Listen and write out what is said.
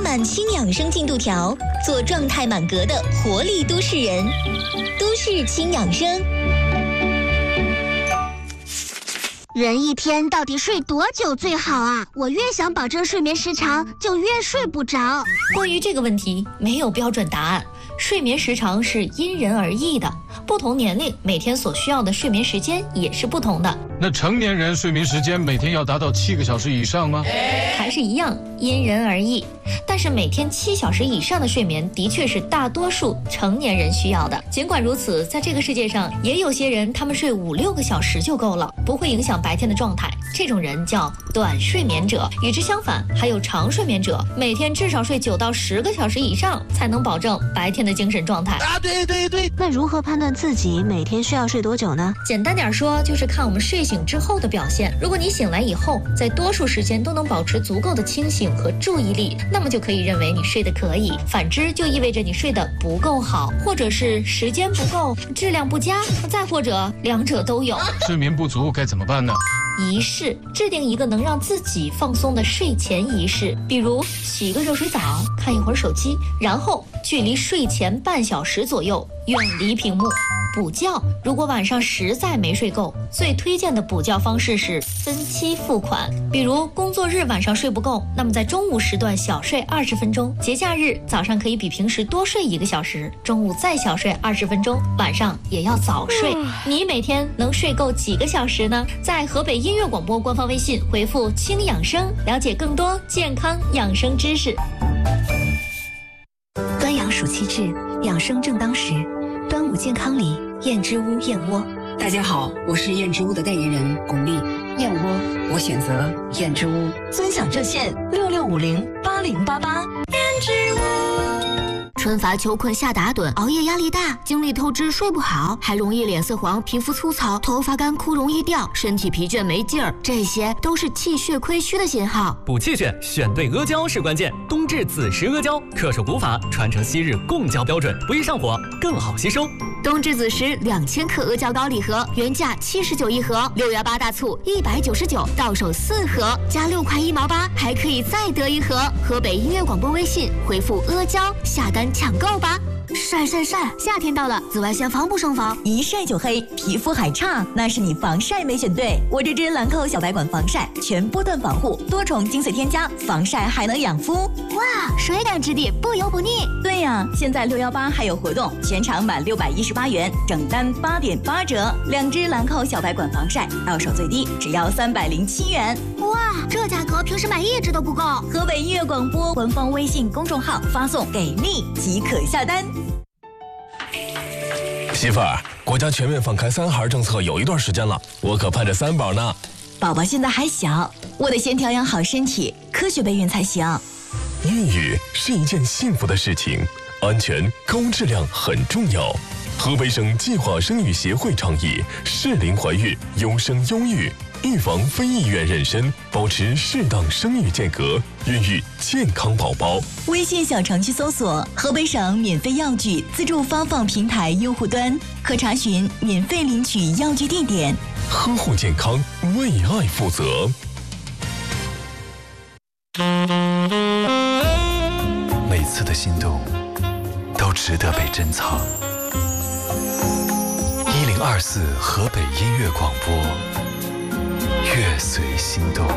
满轻养生进度条，做状态满格的活力都市人。都市轻养生。 人一天到底睡多久最好啊？我越想保证睡眠时长，就越睡不着。 关于这个问题，没有标准答案。睡眠时长是因人而异的，不同年龄每天所需要的睡眠时间也是不同的。 那成年人睡眠时间每天要达到7个小时以上吗？ 还是一样，因人而异。但是每天7小时以上的睡眠的确是大多数成年人需要的。尽管如此，在这个世界上也有些人他们睡5-6个小时就够了，不会影响白天的状态，这种人叫短睡眠者。与之相反，还有长睡眠者，每天至少睡9到10个小时以上，才能保证白天的精神状态。 对。那如何判断自己每天需要睡多久呢？ 简单点说，就是看我们睡醒之后的表现。如果你醒来以后，在多数时间都能保持足够的清醒和注意力，那么就可以认为你睡得可以。反之，就意味着你睡得不够好，或者是时间不够，质量不佳，再或者两者都有。 睡眠不足该怎么办呢？ 仪式，制定一个能让自己放松的睡前仪式，比如洗个热水澡，看一会儿手机，然后距离睡前半小时左右远离屏幕。补觉，如果晚上实在没睡够，最推荐的补觉方式是分期付款。比如工作日晚上睡不够，那么在中午时段小睡20分钟，节假日早上可以比平时多睡1个小时，中午再小睡20分钟，晚上也要早睡。你每天能睡够几个小时呢？在河北音乐广播官方微信回复轻养生，了解更多健康养生知识。 端阳暑气至，养生正当时。端午健康礼，燕之屋燕窝。 大家好，我是燕之屋的代言人巩俐。燕窝，我选择燕之屋。 尊享热线66508088。燕之屋。 春乏秋困夏打盹，熬夜压力大，精力透支睡不好，还容易脸色黄、皮肤粗糙、头发干枯容易掉，身体疲倦没劲儿，这些都是气血亏虚的信号。 补气血，选对阿胶是关键。冬至子时阿胶，恪守古法，传承昔日贡胶标准，不易上火，更好吸收。 冬至子时2000克阿胶膏礼盒，原价79一盒，618大促199，到手4盒，加6块1毛8，还可以再得一盒。河北音乐广播微信回复阿胶下单抢购吧。晒，夏天到了，紫外线防不胜防， 一晒就黑，皮肤还差，那是你防晒没选对。我这支兰蔻小白管防晒，全波段防护，多重精粹添加，防晒还能养肤。 哇，水感质地，不油不腻。 对呀，现在618还有活动，全场满618元，整单8.8折。2支兰蔻小白管防晒，到手最低只要307元。 哇，这价格平时买1支都不够。 河北音乐广播官方微信公众号发送给力即可下单。 媳妇儿，国家全面放开3孩政策有一段时间了，我可盼着3宝呢。 宝宝现在还小，我得先调养好身体，科学备孕才行。 孕育是一件幸福的事情，安全高质量很重要。河北省计划生育协会倡议适龄怀孕，优生优育，预防非意愿妊娠，保持适当生育间隔，孕育健康宝宝。 微信小程序搜索河北省免费药具自助发放平台用户端，可查询免费领取药具地点。 呵护健康，为爱负责。 每次的心动都值得被珍藏。1024河北音乐广播，乐随心动。